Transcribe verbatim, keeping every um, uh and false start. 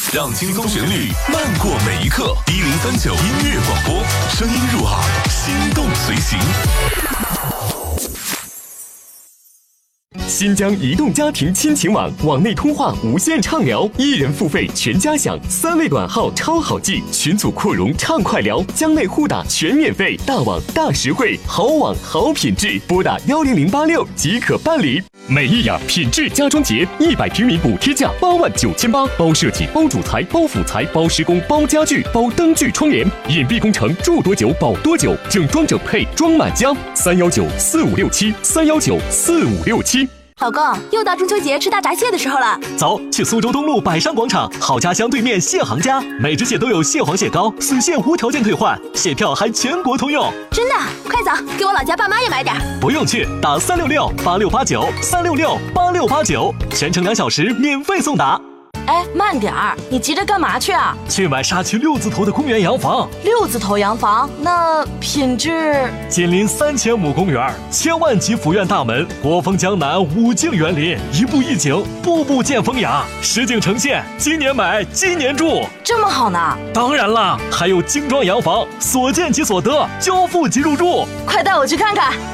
让轻松旋律漫过每一刻。一零三九音乐广播，声音入耳，心动随行。 新疆移动家庭亲情网网内通话无限畅聊，一人付费全家享，三位短号超好记，群组扩容畅快聊，疆内互打全免费，大网大实惠，好网好品质，拨打幺零零八六即可办理。美意雅品质家装节，一百平米补贴价八万九千八，包设计、包主材、包辅材、包施工、包家具、包灯具窗帘，隐蔽工程，住多久保多久，整装整配装满家。三幺九四五六七，三幺九四五六七。 老公，又到中秋节吃大闸蟹的时候了， 走，去苏州东路百山广场好家乡对面蟹行家，每只蟹都有蟹黄蟹膏，死蟹无条件退换，蟹票还全国通用。 真的？快走，给我老家爸妈也买点。 不用去，打三六六八六八九，三六六八六八九，全程两小时免费送达。 哎，慢点儿，你急着干嘛去啊？ 去买沙区六字头的公园洋房。 六字头洋房，那品质？ 紧邻三千亩公园，千万级府院大门，国风江南，五境园林，一步一景，步步见风雅，实景呈现。今年买，今年住， 这么好呢？ 当然啦，还有精装洋房，所见即所得，交付即入住。 快带我去看看。